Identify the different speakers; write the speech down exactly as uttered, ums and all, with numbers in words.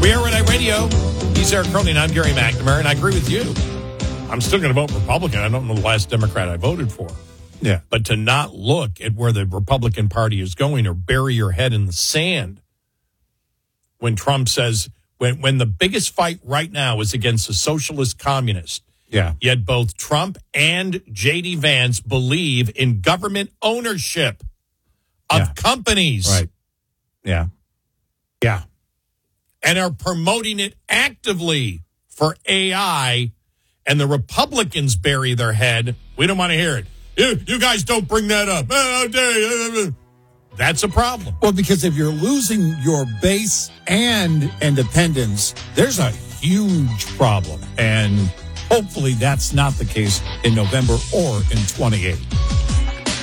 Speaker 1: We are Red Eye Radio. He's Eric Cronin. I'm Gary McNamara, and I agree with you. I'm still going to vote Republican. I don't know the last Democrat I voted for.
Speaker 2: Yeah.
Speaker 1: But to not look at where the Republican Party is going or bury your head in the sand when Trump says, when, when the biggest fight right now is against a socialist communist,
Speaker 2: Yeah.
Speaker 1: yet both Trump and J D. Vance believe in government ownership of
Speaker 2: Yeah.
Speaker 1: companies.
Speaker 2: Right. Yeah. Yeah.
Speaker 1: And are promoting it actively for A I, and the Republicans bury their head. We don't want to hear it. You, you guys don't bring that up. How dare you? That's a problem.
Speaker 2: Well, because if you're losing your base and independence, there's a huge problem. And hopefully that's not the case in November or in twenty-eight.